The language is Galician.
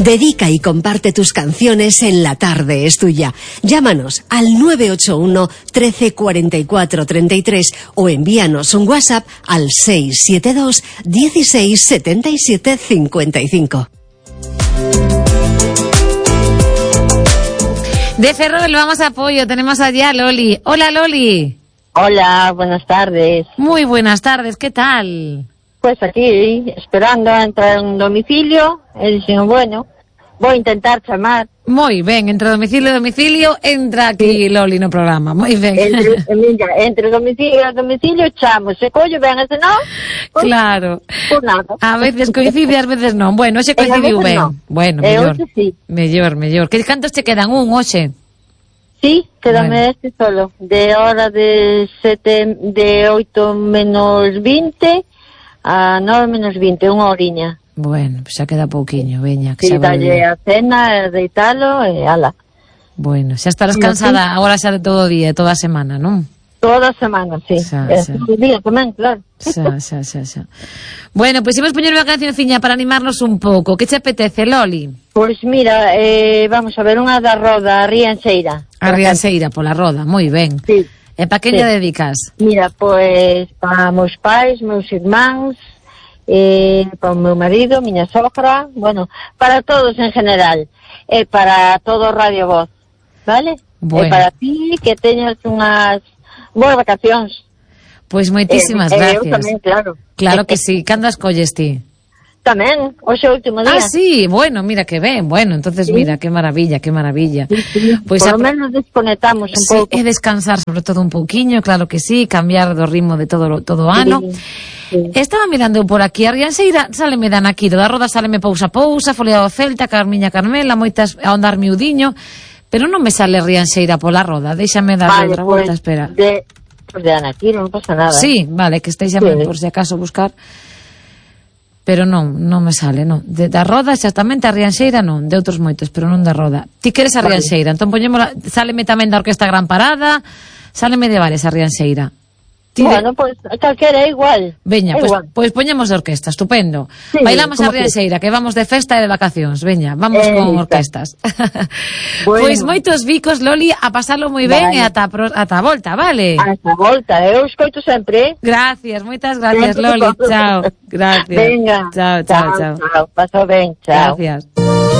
Dedica y comparte tus canciones en La Tarde es Tuya. Llámanos al 981 13 44 33 o envíanos un WhatsApp al 672 16 77 55. De Ferrol vamos a Apoyo, tenemos allá a Loli. Hola, Loli. Hola, buenas tardes. Muy buenas tardes, ¿qué tal? Pues aquí, esperando a entrar en un domicilio, e dixen, bueno, vou intentar chamar. Moi ben, entre domicilio e domicilio, entra aquí Loli no programa, moi ben. Entre domicilio e domicilio chamo, se collo ben, ese non? Pues, claro. Por nada. A veces coincide, a veces non. Bueno, hoxe coincidiu ben. No. Bueno, mellor. Sí. Mellor. Que cantos te quedan? Hoxe? Sí, quédame este solo. De hora de 8 menos 20 a 9 menos 20, unha horiña. Bueno, pues xa queda pouquiño, veña. Que sí, dalle a cena, deitalo e ala. Bueno, xa estarás cansada agora xa de todo o día, toda a semana, non? Toda a semana, sí. Todo o día tamén, claro. Xa. Bueno, pois imos poñer unha cancionciña para animarnos un pouco. Que che apetece, Loli? Pois mira, vamos a ver unha da Roda, a Rianxeira. A Rianxeira, pola Roda, moi ben. Sí. E pa quen lle dedicas? Mira, pois para meus pais, meus irmáns, para o meu marido, miña sogra, bueno, para todos en general, e para todo Radio Voz, vale? Bueno. E para ti, que teñas unhas boas vacacións. Pois moitísimas gracias. Eu tamén, claro. Claro que sí. Cando as colles ti? Tamén, hoxe é o último día. Ah, sí, bueno, mira que ben. Bueno, entonces sí. Mira, que maravilla. Sí. Pues por lo menos desconectamos un pouco. É descansar sobre todo un pouquiño, claro que sí, cambiar do ritmo de todo o ano. Sí. Estaba mirando por aquí, a Rianxeira sáleme da Naquiro, da Roda sáleme Pousa, Folia do Celta, Carmiña Carmela, moitas a Ondar Miudiño, pero non me sale Rianxeira pola Roda, déxame dar outra volta, espera. Pues de Anaquiro, non pasa nada. Sí, vale, que estéis por si acaso buscar. Pero non me sale, non. Da Roda, exactamente, a Rianxeira non, de outros moitos, pero non da Roda. Ti queres a Rianxeira, entón poñémola, sáleme tamén da Orquesta Gran Parada, sáleme de varias a Rianxeira. Bueno, pues calquera é igual. Veña, pois poñemos de orquesta, estupendo. Sí, bailamos a Rianxeira, que vamos de festa e de vacacións. Veña, vamos con orquestas. Bueno. Pois moitos bicos, Loli, a pasalo moi ben e ata a volta, vale? Ata a volta, eu escoito sempre. Gracias, moitas gracias, Loli. Chao. Gracias. Venga. Chao. Paso ben, chao. Gracias.